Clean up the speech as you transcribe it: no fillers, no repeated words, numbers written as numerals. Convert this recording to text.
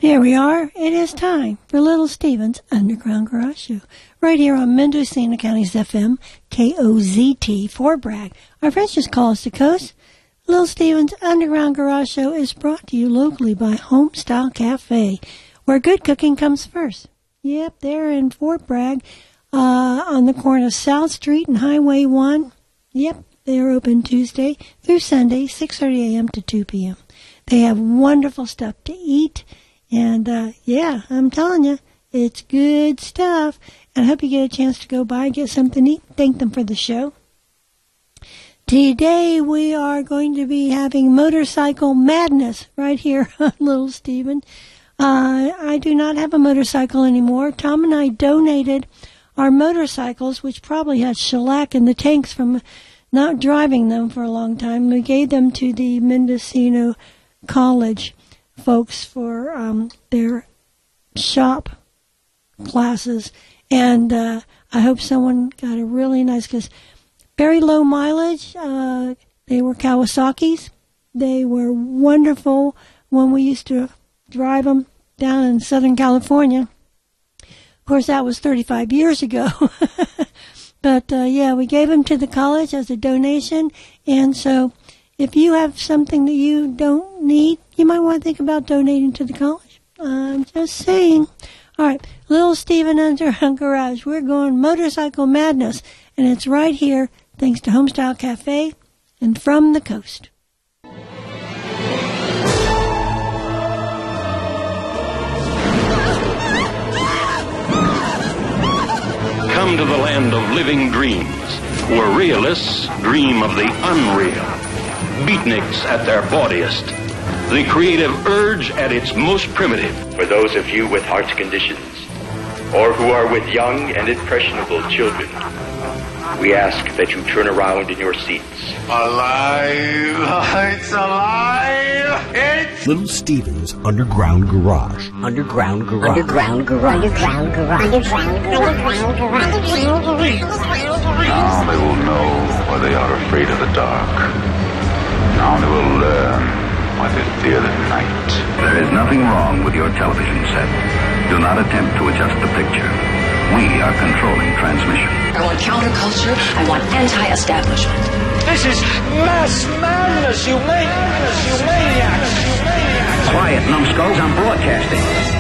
Here we are. It is time for Little Steven's Underground Garage Show, right here on Mendocino County's FM, KOZT, Fort Bragg. Our friends just call us the coast. Little Steven's Underground Garage Show is brought to you locally by Homestyle Cafe, where good cooking comes first. Yep, they're in Fort Bragg, on the corner of South Street and Highway 1. Yep, they are open Tuesday through Sunday, 6:30 a.m. to 2 p.m. They have wonderful stuff to eat. And, yeah, I'm telling you, it's good stuff. And I hope you get a chance to go by and get something to eat. Thank them for the show. Today we are going to be having Motorcycle Madness right here on Little Steven. I do not have a motorcycle anymore. Tom and I donated our motorcycles, which probably had shellac in the tanks from not driving them for a long time. We gave them to the Mendocino College folks for their shop classes, and I hope someone got a really nice, because very low mileage. They were Kawasaki's. They were wonderful when we used to drive them down in Southern California. Of course, that was 35 years ago. But yeah, we gave them to the college as a donation, and so if you have something that you don't need, you might want to think about donating to the college. I'm just saying. All right, Little Steven Underground Garage. We're going Motorcycle Madness, and it's right here, thanks to Homestyle Cafe and From the Coast. Come to the land of living dreams, where realists dream of the unreal. Beatniks at their bawdiest. The creative urge at its most primitive. For those of you with heart conditions, or who are with young and impressionable children, we ask that you turn around in your seats. Alive! It's alive! It's Little Steven's Underground Garage. Underground Garage. Underground Garage. Underground Garage. Underground Garage. Underground Garage. Now they will know why they are afraid of the dark. Now they will learn why they fear the night. There is nothing wrong with your television set. Do not attempt to adjust the picture. We are controlling transmission. I want counterculture. I want anti-establishment. This is mass madness, you maniacs. Quiet, numbskulls, I'm broadcasting.